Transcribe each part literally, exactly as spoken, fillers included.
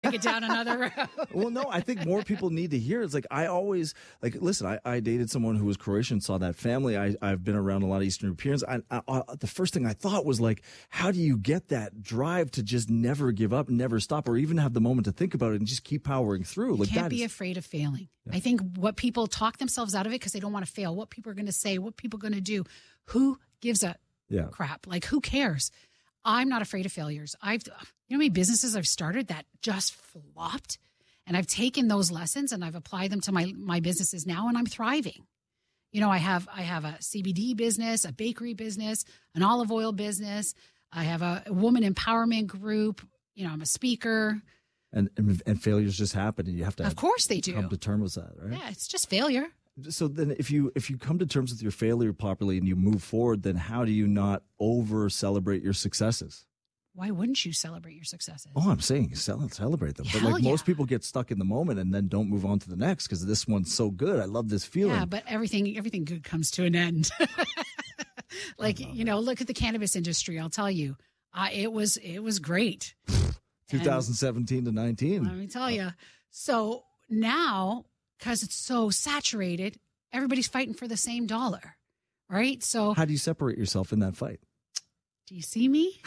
take it down another road. Well, no, I think more people need to hear. It's like I always like. Listen, I, I dated someone who was Croatian, saw that family. I, I've been around a lot of Eastern Europeans. I, I, I, the first thing I thought was like, how do you get that drive to just never give up, never stop, or even have the moment to think about it and just keep powering through? You like can't that be is, afraid of failing. Yeah. I think what people talk themselves out of it because they don't want to fail. What people are going to say, what people are going to do. Who gives a yeah. crap? Like, who cares? I'm not afraid of failures. I've, you know, how many businesses I've started that just flopped, and I've taken those lessons and I've applied them to my my businesses now, and I'm thriving. You know, I have I have a C B D business, a bakery business, an olive oil business. I have a woman empowerment group. You know, I'm a speaker. And and, and failures just happen, and you have to. Of course, they do. Come to terms with that, right? Yeah, it's just failure. So then if you if you come to terms with your failure properly and you move forward, then how do you not over celebrate your successes? Why wouldn't you celebrate your successes? Oh, I'm saying celebrate them. Hell but like yeah. most people get stuck in the moment and then don't move on to the next because this one's so good. I love this feeling. Yeah, but everything everything good comes to an end. Like, you know, look at the cannabis industry. I'll tell you, uh, it was it was great. twenty seventeen to nineteen. Let me tell you. So now, because it's so saturated, everybody's fighting for the same dollar, right? So how do you separate yourself in that fight? Do you see me?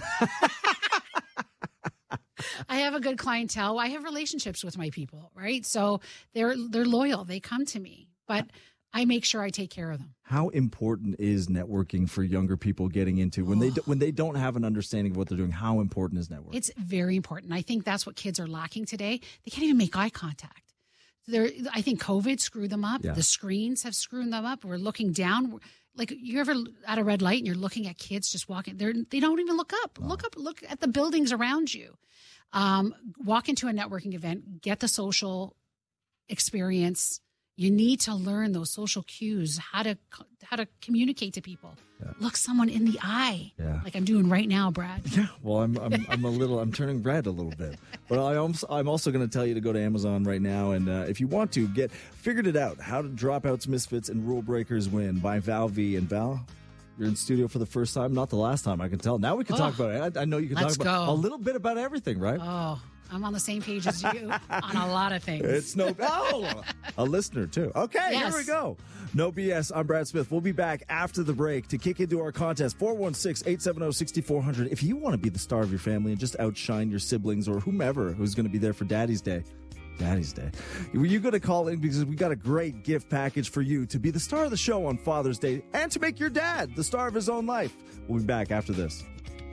I have a good clientele. I have relationships with my people, right? So they're they're loyal. They come to me, but I make sure I take care of them. How important is networking for younger people getting into when oh. they do, when they don't have an understanding of what they're doing? How important is networking? It's very important. I think that's what kids are lacking today. They can't even make eye contact. They're, I think COVID screwed them up. Yeah. The screens have screwed them up. We're looking down. Like, you're ever at a red light and you're looking at kids just walking. They're, they don't even look up. Oh. Look up. Look at the buildings around you. Um, walk into a networking event. Get the social experience. You need to learn those social cues, how to how to communicate to people. Yeah. Look someone in the eye, yeah. like I'm doing right now, Brad. Yeah, well, I'm I'm, I'm a little I'm turning red a little bit, but I also, I'm also going to tell you to go to Amazon right now, and uh, if you want to get figured it out, How to Dropouts, Misfits, and Rule Breakers Win by Val V. And Val, you're in studio for the first time, not the last time. I can tell. Now we can oh, talk about it. I, I know you can talk about go. a little bit about everything, right? Oh. I'm on the same page as you on a lot of things. It's no oh, a listener too. Okay, yes. Here we go. No B S. I'm Brad Smith. We'll be back after the break to kick into our contest. four one six, eight seven zero, six four zero zero. If you want to be the star of your family and just outshine your siblings or whomever who's going to be there for Daddy's Day, Daddy's Day, you're going to call in because we got a great gift package for you to be the star of the show on Father's Day and to make your dad the star of his own life. We'll be back after this.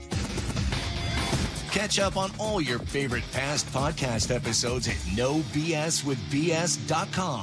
Catch up on all your favorite past podcast episodes at no b s with b s dot com.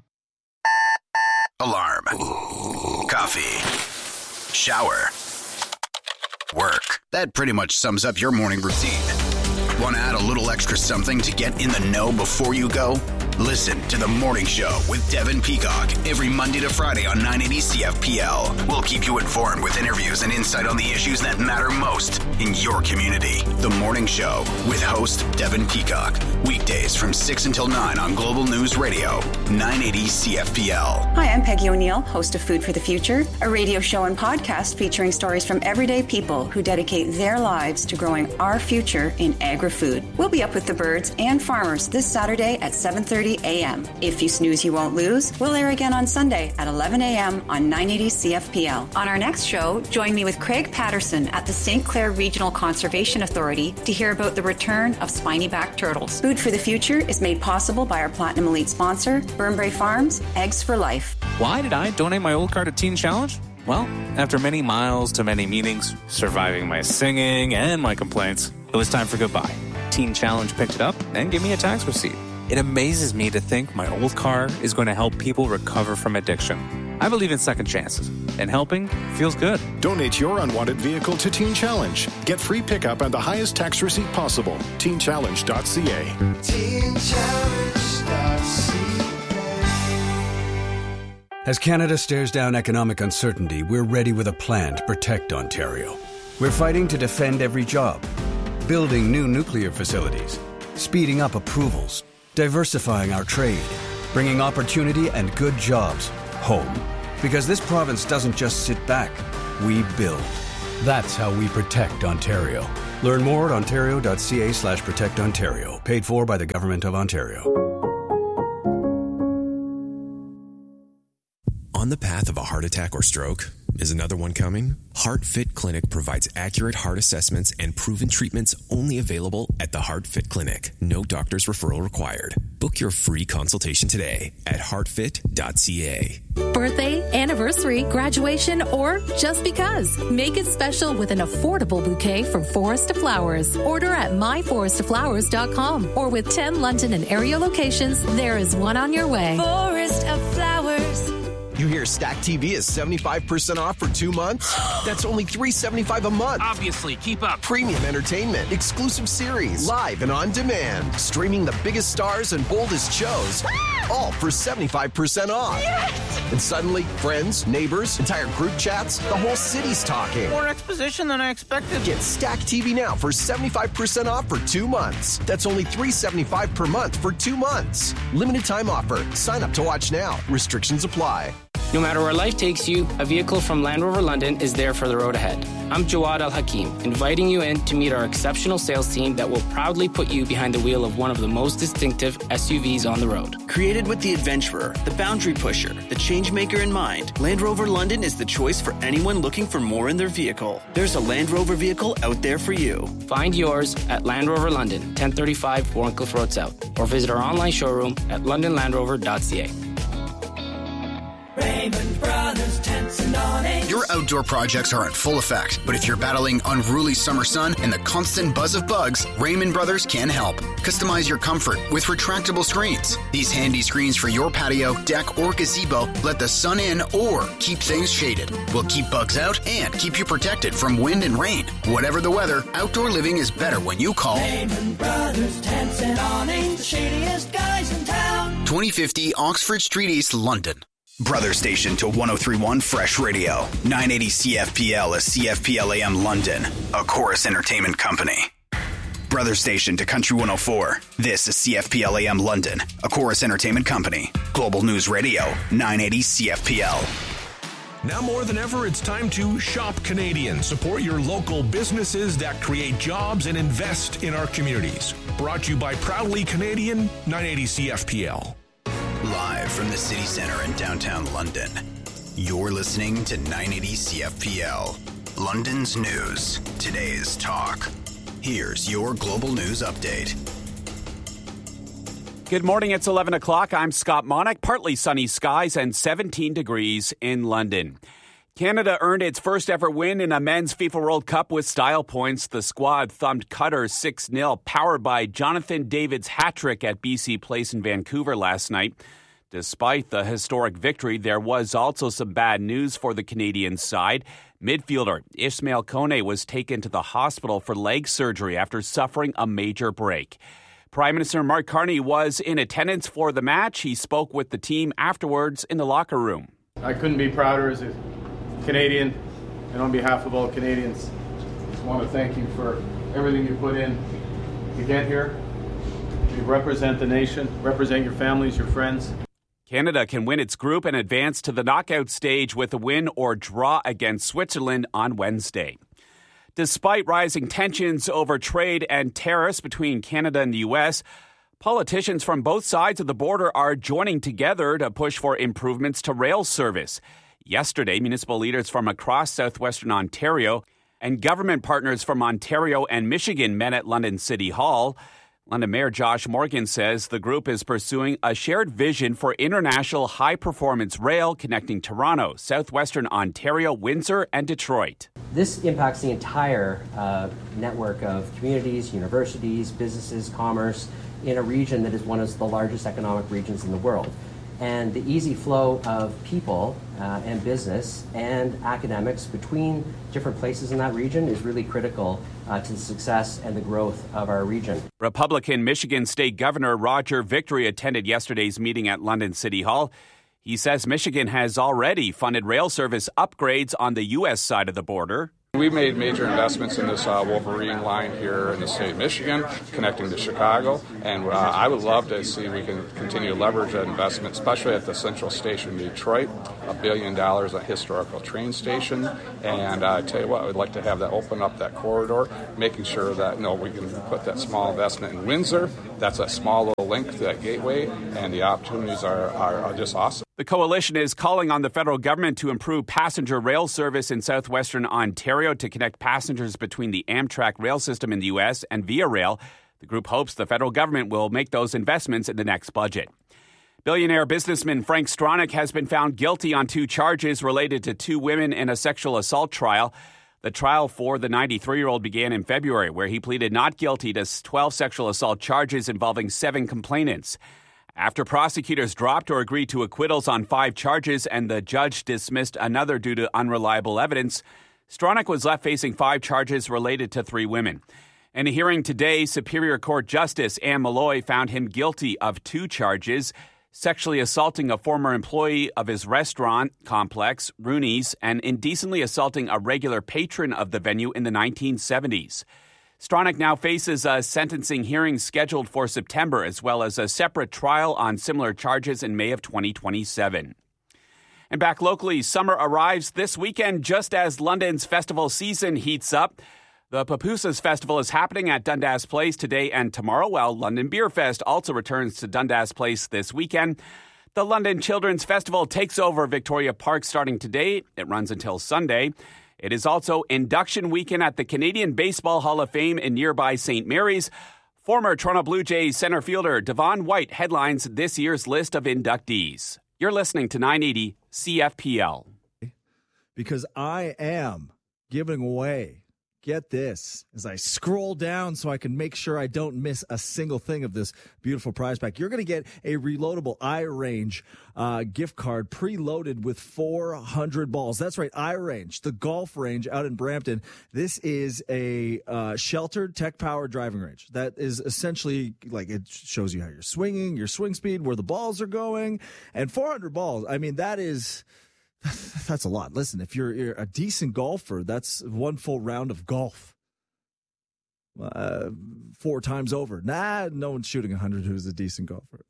Alarm. Coffee. Shower. Work. That pretty much sums up your morning routine. Want to add a little extra something to get in the know before you go? Listen to The Morning Show with Devin Peacock every Monday to Friday on nine eighty C F P L. We'll keep you informed with interviews and insight on the issues that matter most in your community. The Morning Show with host Devin Peacock. Weekdays from six until nine on Global News Radio, nine eighty C F P L. Hi, I'm Peggy O'Neill, host of Food for the Future, a radio show and podcast featuring stories from everyday people who dedicate their lives to growing our future in agri-food. We'll be up with the birds and farmers this Saturday at seven thirty a.m. If you snooze, you won't lose. We'll air again on Sunday at eleven a.m. on nine eighty C F P L. On our next show, join me with Craig Patterson at the Saint Clair Regional Conservation Authority to hear about the return of spiny-backed turtles. Food for the Future is made possible by our Platinum Elite sponsor, Burnbrae Farms, Eggs for Life. Why did I donate my old car to Teen Challenge? Well, after many miles to many meetings, surviving my singing and my complaints, it was time for goodbye. Teen Challenge picked it up and gave me a tax receipt. It amazes me to think my old car is going to help people recover from addiction. I believe in second chances, and helping feels good. Donate your unwanted vehicle to Teen Challenge. Get free pickup and the highest tax receipt possible. teen challenge dot c a. teen challenge dot c a. As Canada stares down economic uncertainty, we're ready with a plan to protect Ontario. We're fighting to defend every job, building new nuclear facilities, speeding up approvals, diversifying our trade, bringing opportunity and good jobs home. Because this province doesn't just sit back, we build. That's how we protect Ontario. Learn more at ontario.ca slash protect Ontario. Paid for by the Government of Ontario. On the path of a heart attack or stroke? Is another one coming? HeartFit Clinic provides accurate heart assessments and proven treatments only available at the HeartFit Clinic. No doctor's referral required. Book your free consultation today at heart fit dot c a. Birthday, anniversary, graduation, or just because. Make it special with an affordable bouquet from Forest Flowers. Order at my forest flowers dot com or with ten London and area locations, there is one on your way. Forest of Flowers. You hear Stack T V is seventy-five percent off for two months? That's only three hundred seventy-five dollars a month. Obviously, keep up. Premium entertainment, exclusive series, live and on demand. Streaming the biggest stars and boldest shows, all for seventy-five percent off. Yes! And suddenly, friends, neighbors, entire group chats, the whole city's talking. More exposition than I expected. Get Stack T V now for seventy-five percent off for two months. That's only three hundred seventy-five dollars per month for two months. Limited time offer. Sign up to watch now. Restrictions apply. No matter where life takes you, a vehicle from Land Rover London is there for the road ahead. I'm Jawad Al Hakim, inviting you in to meet our exceptional sales team that will proudly put you behind the wheel of one of the most distinctive S U Vs on the road. Created with the adventurer, the boundary pusher, the changemaker in mind, Land Rover London is the choice for anyone looking for more in their vehicle. There's a Land Rover vehicle out there for you. Find yours at Land Rover London, ten thirty-five Warncliffe Road South, or visit our online showroom at london land rover dot c a. Raymond Brothers Tents and Awnings. Your outdoor projects are in full effect, but if you're battling unruly summer sun and the constant buzz of bugs, Raymond Brothers can help. Customize your comfort with retractable screens. These handy screens for your patio, deck, or gazebo let the sun in or keep things shaded. Will keep bugs out and keep you protected from wind and rain. Whatever the weather, outdoor living is better when you call Raymond Brothers Tents and Awnings, the shadiest guys in town. twenty fifty Oxford Street East, London. Brother station to one oh three point one Fresh Radio. nine eighty C F P L is C F P L A M London, a Chorus Entertainment company. Brother station to Country one oh four. This is C F P L A M London, a Chorus Entertainment company. Global News Radio, nine eighty C F P L. Now more than ever, it's time to shop Canadian. Support your local businesses that create jobs and invest in our communities. Brought to you by Proudly Canadian, nine eighty C F P L. Live from the city center in downtown London, you're listening to nine eighty C F P L, London's news, today's talk. Here's your global news update. Good morning, it's eleven o'clock. I'm Scott Monick. Partly sunny skies and seventeen degrees in London. Canada earned its first ever win in a men's FIFA World Cup with style points. The squad thumped Qatar six nil, powered by Jonathan David's hat-trick at B C Place in Vancouver last night. Despite the historic victory, there was also some bad news for the Canadian side. Midfielder Ismail Kone was taken to the hospital for leg surgery after suffering a major break. Prime Minister Mark Carney was in attendance for the match. He spoke with the team afterwards in the locker room. I couldn't be prouder as a Canadian, and on behalf of all Canadians, I just want to thank you for everything you put in to get here. You represent the nation, represent your families, your friends. Canada can win its group and advance to the knockout stage with a win or draw against Switzerland on Wednesday. Despite rising tensions over trade and tariffs between Canada and the U S, politicians from both sides of the border are joining together to push for improvements to rail service. Yesterday, municipal leaders from across southwestern Ontario and government partners from Ontario and Michigan met at London City Hall. London Mayor Josh Morgan says the group is pursuing a shared vision for international high-performance rail connecting Toronto, southwestern Ontario, Windsor, and Detroit. This impacts the entire uh, network of communities, universities, businesses, commerce in a region that is one of the largest economic regions in the world. And the easy flow of people uh, and business and academics between different places in that region is really critical uh, to the success and the growth of our region. Republican Michigan State Governor Roger Victory attended yesterday's meeting at London City Hall. He says Michigan has already funded rail service upgrades on the U S side of the border. We made major investments in this uh, Wolverine line here in the state of Michigan, connecting to Chicago, and uh, I would love to see we can continue to leverage that investment, especially at the Central Station in Detroit, a billion dollars, a historical train station, and uh, I tell you what, I would like to have that open up that corridor, making sure that you know, we can put that small investment in Windsor. That's a small little link to that gateway, and the opportunities are, are, are just awesome. The coalition is calling on the federal government to improve passenger rail service in southwestern Ontario to connect passengers between the Amtrak rail system in the U S and Via Rail. The group hopes the federal government will make those investments in the next budget. Billionaire businessman Frank Stronach has been found guilty on two charges related to two women in a sexual assault trial. The trial for the ninety-three-year-old began in February, where he pleaded not guilty to twelve sexual assault charges involving seven complainants. After prosecutors dropped or agreed to acquittals on five charges and the judge dismissed another due to unreliable evidence, Stronach was left facing five charges related to three women. In a hearing today, Superior Court Justice Anne Malloy found him guilty of two charges, sexually assaulting a former employee of his restaurant complex, Rooney's, and indecently assaulting a regular patron of the venue in the nineteen seventies. Stronach now faces a sentencing hearing scheduled for September, as well as a separate trial on similar charges in May of twenty twenty-seven. And back locally, summer arrives this weekend just as London's festival season heats up. The Papooses Festival is happening at Dundas Place today and tomorrow, while London Beer Fest also returns to Dundas Place this weekend. The London Children's Festival takes over Victoria Park starting today. It runs until Sunday. It is also induction weekend at the Canadian Baseball Hall of Fame in nearby Saint Mary's. Former Toronto Blue Jays center fielder Devon White headlines this year's list of inductees. You're listening to nine eighty C F P L. Because I am giving away, get this, as I scroll down so I can make sure I don't miss a single thing of this beautiful prize pack. You're going to get a reloadable iRange uh, gift card preloaded with four hundred balls. That's right, iRange, the golf range out in Brampton. This is a uh, sheltered tech-powered driving range that is essentially, like, it shows you how you're swinging, your swing speed, where the balls are going, and four hundred balls. I mean, that is... That's a lot. Listen, if you're, you're a decent golfer, that's one full round of golf. Uh, four times over. Nah, no one's shooting one hundred who's a decent golfer.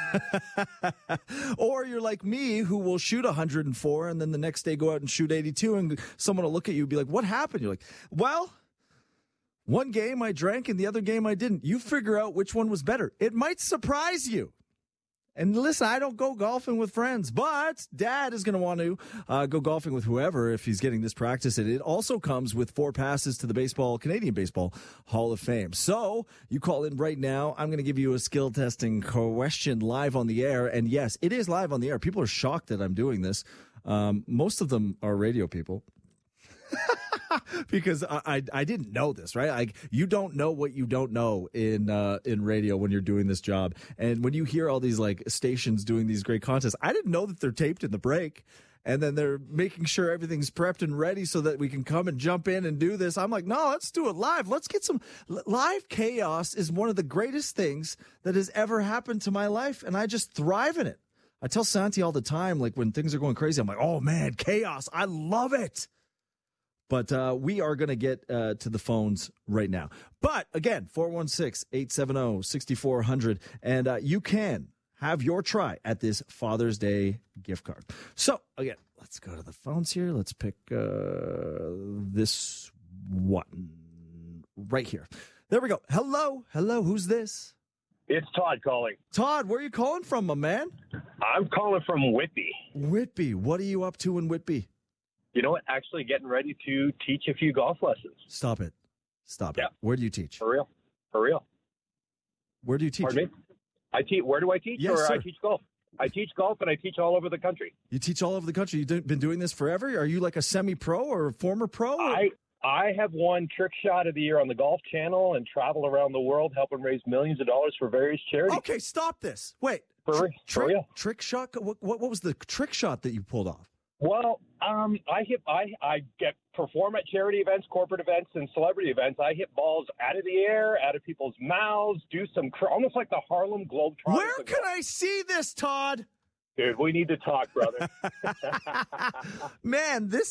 Or you're like me, who will shoot one hundred four and then the next day go out and shoot eighty-two, and someone will look at you and be like, what happened? You're like, well, one game I drank and the other game I didn't. You figure out which one was better. It might surprise you. And listen, I don't go golfing with friends, but Dad is going to want to uh, go golfing with whoever if he's getting this practice. And it also comes with four passes to the baseball, Canadian Baseball Hall of Fame. So you call in right now. I'm going to give you a skill testing question live on the air. And yes, it is live on the air. People are shocked that I'm doing this. Um, most of them are radio people. Because I, I I didn't know this, right? Like, you don't know what you don't know in uh, in radio when you're doing this job. And when you hear all these like stations doing these great contests, I didn't know that they're taped in the break. And then they're making sure everything's prepped and ready so that we can come and jump in and do this. I'm like, no, let's do it live. Let's get some live chaos. Is one of the greatest things that has ever happened to my life, and I just thrive in it. I tell Santi all the time, like when things are going crazy, I'm like, oh man, chaos. I love it. But uh, we are going to get uh, to the phones right now. But again, four one six, eight seven zero, six four zero zero. And uh, you can have your try at this Father's Day gift card. So again, let's go to the phones here. Let's pick uh, this one right here. There we go. Hello. Hello. Who's this? It's Todd calling. Todd, where are you calling from, my man? I'm calling from Whitby. Whitby. What are you up to in Whitby? You know what? Actually getting ready to teach a few golf lessons. Stop it. Stop yeah. it. Where do you teach? For real. For real. Where do you teach? Pardon me? I teach. Where do I teach? Yes, or sir. I teach golf. I teach golf and I teach all over the country. You teach all over the country. You've been doing this forever? Are you like a semi-pro or a former pro? Or? I I have won Trick Shot of the Year on the Golf Channel and travel around the world helping raise millions of dollars for various charities. Okay, stop this. Wait. For, Tr- for real? Trick shot? What, what, what was the trick shot that you pulled off? Well, um, I hit. I I get perform at charity events, corporate events, and celebrity events. I hit balls out of the air, out of people's mouths, do some cr- almost like the Harlem Globetrotters. Where can I see this, Todd? Dude, we need to talk, brother. Man, this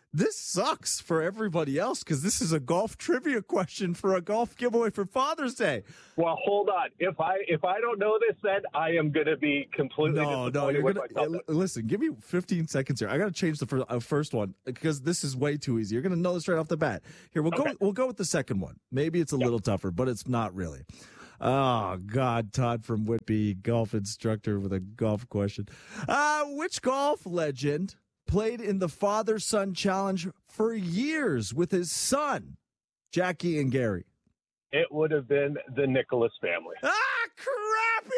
This sucks for everybody else because this is a golf trivia question for a golf giveaway for Father's Day. Well, hold on. If I if I don't know this, then I am going to be completely no, no. You're with gonna myself. uh, listen. Give me fifteen seconds here. I got to change the fir- uh, first one because this is way too easy. You're going to know this right off the bat. Here, we'll Okay. go. We'll go with the second one. Maybe it's a little tougher, but it's not really. Oh God, Todd from Whitby, golf instructor with a golf question. Uh, which golf legend played in the Father-Son Challenge for years with his son, Jackie and Gary? It would have been the Nicholas family. Ah!